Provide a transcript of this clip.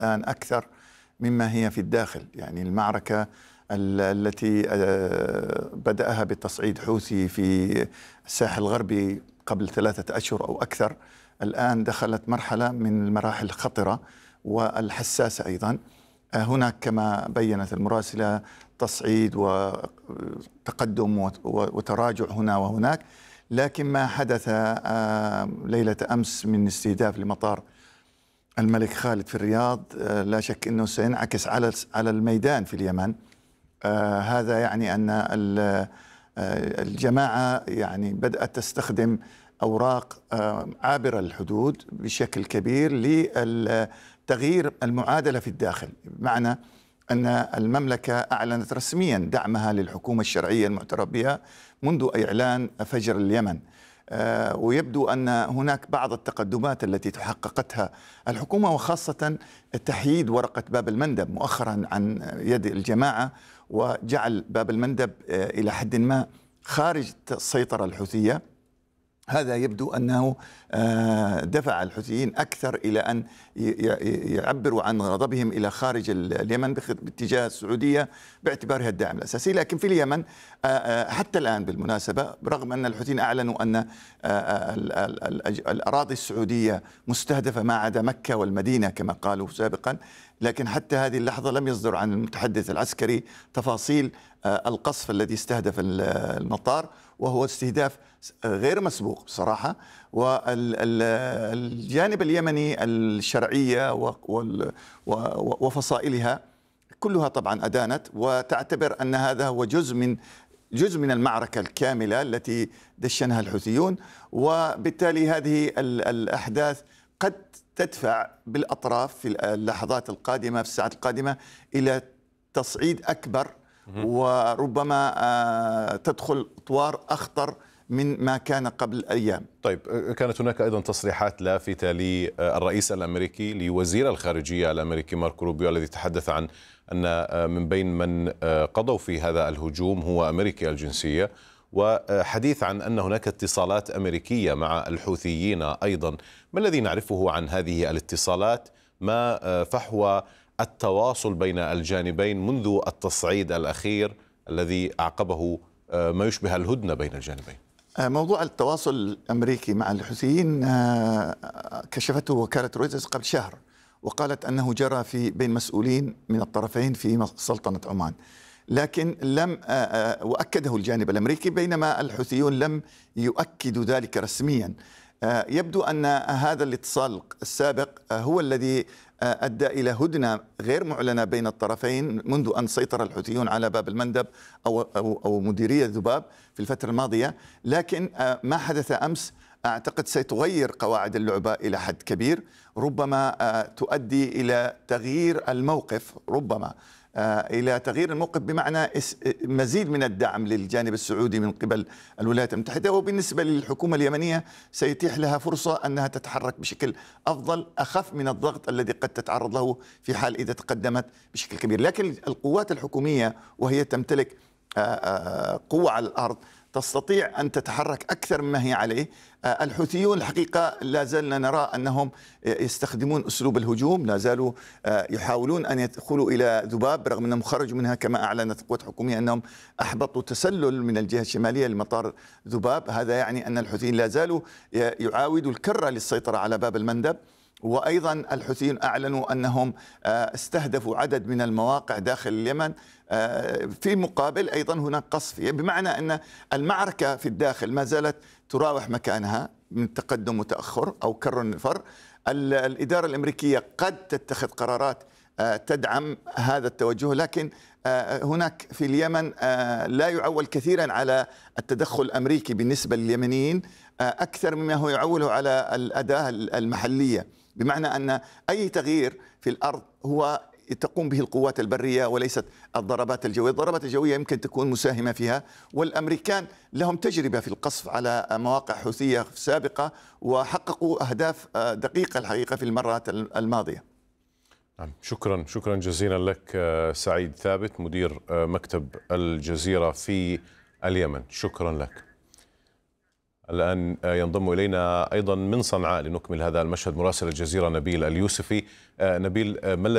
الآن أكثر مما هي في الداخل. يعني المعركة التي بدأها بتصعيد حوثي في الساحل الغربي قبل 3 أشهر أو أكثر، الآن دخلت مرحلة من المراحل الخطرة والحساسة أيضا. هناك كما بيّنت المراسلة تصعيد وتقدم وتراجع هنا وهناك، لكن ما حدث ليلة أمس من استهداف لمطار الملك خالد في الرياض لا شك أنه سينعكس على الميدان في اليمن. هذا يعني أن الجماعة يعني بدأت تستخدم أوراق عابرة للحدود بشكل كبير لتغيير المعادلة في الداخل، بمعنى أن المملكة أعلنت رسميا دعمها للحكومة الشرعية المعترف بها منذ إعلان فجر اليمن. ويبدو أن هناك بعض التقدمات التي تحققتها الحكومة، وخاصة تحييد ورقة باب المندب مؤخرا عن يد الجماعة، وجعل باب المندب إلى حد ما خارج السيطرة الحوثية. هذا يبدو أنه دفع الحوثيين أكثر إلى أن يعبروا عن غضبهم إلى خارج اليمن باتجاه السعودية باعتبارها الداعم الأساسي. لكن في اليمن حتى الآن بالمناسبة، برغم أن الحوثيين أعلنوا أن الأراضي السعودية مستهدفة ما عدا مكة والمدينة كما قالوا سابقا، لكن حتى هذه اللحظة لم يصدر عن المتحدث العسكري تفاصيل القصف الذي استهدف المطار، وهو استهداف غير مسبوق صراحة. والجانب اليمني الشرعية وفصائلها كلها طبعا أدانت وتعتبر أن هذا هو جزء من المعركة الكاملة التي دشنها الحوثيون، وبالتالي هذه الأحداث قد تدفع بالأطراف في اللحظات القادمة في الساعات القادمة إلى تصعيد أكبر، وربما تدخل أطوار أخطر من ما كان قبل أيام. طيب، كانت هناك أيضا تصريحات لافتة للرئيس الأمريكي لوزير الخارجية الأمريكي ماركو روبيو، الذي تحدث عن أن من بين من قضوا في هذا الهجوم هو أمريكي الجنسية، وحديث عن أن هناك اتصالات أمريكية مع الحوثيين أيضا. ما الذي نعرفه عن هذه الاتصالات؟ ما فحوى التواصل بين الجانبين منذ التصعيد الأخير الذي أعقبه ما يشبه الهدنة بين الجانبين؟ موضوع التواصل الأمريكي مع الحوثيين كشفته وكالة رويترز قبل شهر، وقالت أنه جرى بين مسؤولين من الطرفين في سلطنة عمان، لكن وأكده الجانب الأمريكي، بينما الحوثيون لم يؤكدوا ذلك رسميا. يبدو أن هذا الاتصال السابق هو الذي أدى إلى هدنة غير معلنة بين الطرفين منذ أن سيطر الحوثيون على باب المندب أو مديرية ذباب في الفترة الماضية. لكن ما حدث أمس أعتقد سيتغير قواعد اللعبة إلى حد كبير، ربما تؤدي إلى تغيير الموقف، ربما إلى تغيير الموقف بمعنى مزيد من الدعم للجانب السعودي من قبل الولايات المتحدة، وبالنسبة للحكومة اليمنية سيتيح لها فرصة أنها تتحرك بشكل أفضل، أخف من الضغط الذي قد تتعرض له في حال إذا تقدمت بشكل كبير. لكن القوات الحكومية وهي تمتلك قوة على الأرض تستطيع أن تتحرك أكثر مما هي عليه. الحوثيون الحقيقة لا زلنا نرى أنهم يستخدمون أسلوب الهجوم، لا زالوا يحاولون أن يدخلوا إلى ذباب رغم أنهم خرجوا منها، كما أعلنت القوات الحكومية أنهم أحبطوا تسلل من الجهة الشمالية لمطار ذباب. هذا يعني أن الحوثيين لا زالوا يعاودوا الكرة للسيطرة على باب المندب. وأيضا الحوثيين أعلنوا أنهم استهدفوا عدد من المواقع داخل اليمن. في مقابل أيضا هناك قصف، بمعنى أن المعركة في الداخل ما زالت تراوح مكانها من تقدم وتأخر أو كر فر. الإدارة الأمريكية قد تتخذ قرارات تدعم هذا التوجه، لكن هناك في اليمن لا يعول كثيرا على التدخل الأمريكي بالنسبة لليمنيين أكثر مما هو يعوله على الأداة المحلية، بمعنى أن أي تغيير في الأرض هو تقوم به القوات البرية وليست الضربات الجوية. الضربات الجوية يمكن تكون مساهمة فيها، والأمريكان لهم تجربة في القصف على مواقع حوثية سابقة وحققوا أهداف دقيقة الحقيقة في المرات الماضية. شكرا جزيلا لك سعيد ثابت، مدير مكتب الجزيرة في اليمن. شكرا لك. الآن ينضم إلينا أيضا من صنعاء لنكمل هذا المشهد مراسل الجزيرة نبيل اليوسفي. نبيل، ما